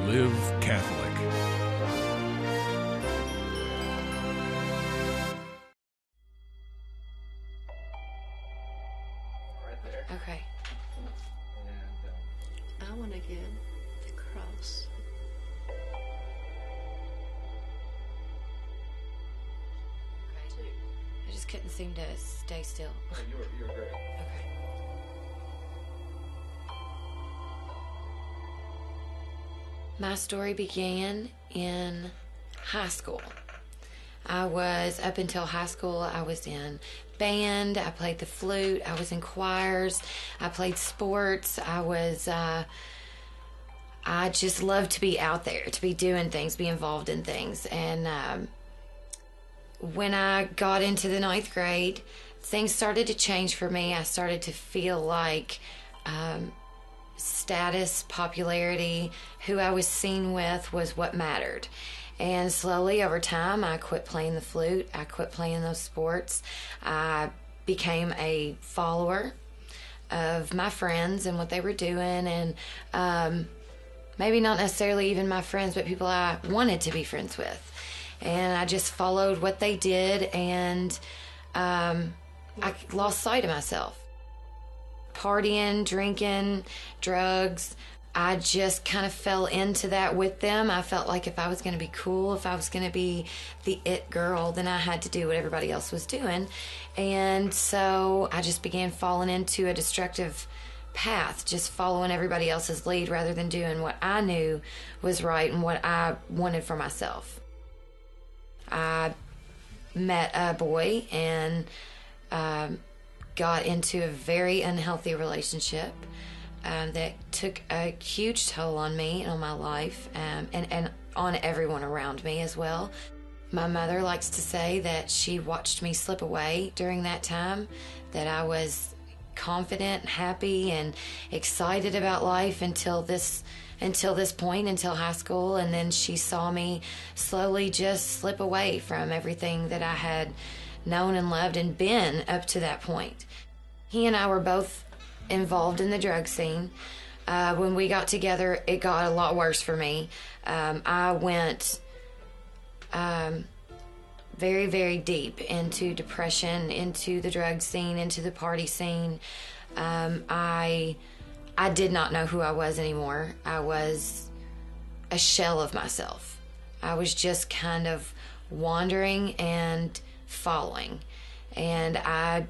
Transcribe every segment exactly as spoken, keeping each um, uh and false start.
Live Catholic. Right there. Okay. And um, I want to give the cross. Okay. I just couldn't seem to stay still. oh, you were you were great. Okay. My story began in high school. I was, up until high school, I was in band, I played the flute, I was in choirs, I played sports, I was, uh, I just loved to be out there, to be doing things, be involved in things. And um, when I got into the ninth grade, things started to change for me. I started to feel like um, status, popularity, who I was seen with was what mattered. And slowly over time, I quit playing the flute. I quit playing those sports. I became a follower of my friends and what they were doing. And um, maybe not necessarily even my friends, but people I wanted to be friends with. And I just followed what they did, and um, I lost sight of myself. Partying, drinking, drugs, I just kind of fell into that with them. I felt like if I was going to be cool, if I was going to be the it girl, then I had to do what everybody else was doing. And so I just began falling into a destructive path, just following everybody else's lead rather than doing what I knew was right and what I wanted for myself. I met a boy and um, got into a very unhealthy relationship. Um, that took a huge toll on me and on my life, um, and, and on everyone around me as well. My mother likes to say that she watched me slip away during that time, that I was confident, happy, and excited about life until this until this point, until high school, and then she saw me slowly just slip away from everything that I had known and loved and been up to that point. He and I were both involved in the drug scene. Uh, when we got together, it got a lot worse for me. Um, I went um, very, very deep into depression, into the drug scene, into the party scene. Um, I, I did not know who I was anymore. I was a shell of myself. I was just kind of wandering and following. And I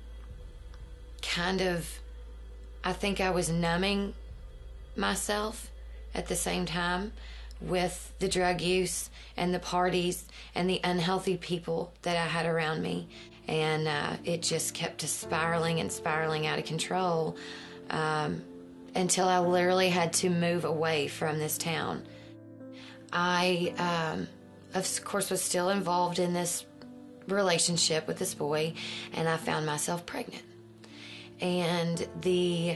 kind of I think I was numbing myself at the same time with the drug use and the parties and the unhealthy people that I had around me. And uh, it just kept spiraling and spiraling out of control um, until I literally had to move away from this town. I, um, of course, was still involved in this relationship with this boy, and I found myself pregnant. And the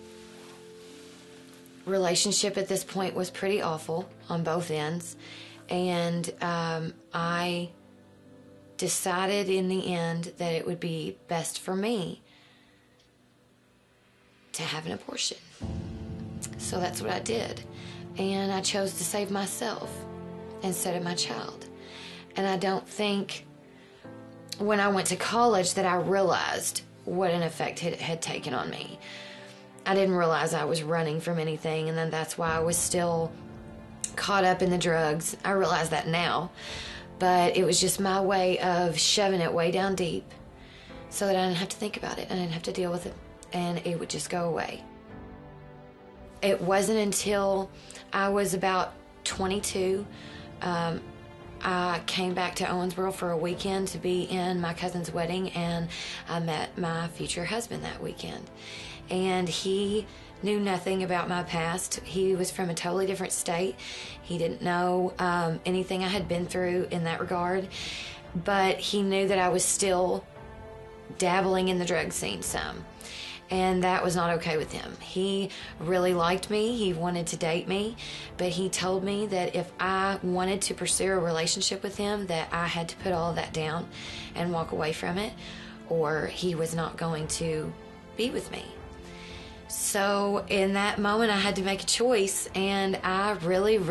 relationship at this point was pretty awful on both ends. And um, I decided in the end that it would be best for me to have an abortion. So that's what I did. And I chose to save myself instead of my child. And I don't think when I went to college that I realized what an effect it had taken on me. I didn't realize I was running from anything, and then that's why I was still caught up in the drugs. I realize that now, but it was just my way of shoving it way down deep so that I didn't have to think about it, I didn't have to deal with it, and it would just go away. It wasn't until I was about twenty-two, um, I came back to Owensboro for a weekend to be in my cousin's wedding, and I met my future husband that weekend. And he knew nothing about my past. He was from a totally different state. He didn't know um, anything I had been through in that regard, but he knew that I was still dabbling in the drug scene some. And that was not okay with him. He really liked me. He wanted to date me. But he told me that if I wanted to pursue a relationship with him, that I had to put all of that down and walk away from it, or he was not going to be with me. So in that moment, I had to make a choice, and I really